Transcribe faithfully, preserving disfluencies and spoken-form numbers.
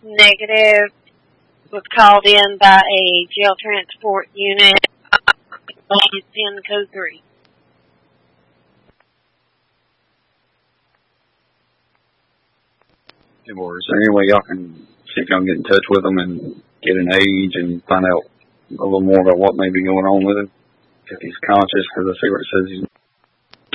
negative, was called in by a jail transport unit. He's in code three. Or is there any way y'all can see if y'all can get in touch with him and get an age and find out a little more about what may be going on with him? If he's conscious, because I see where it says he's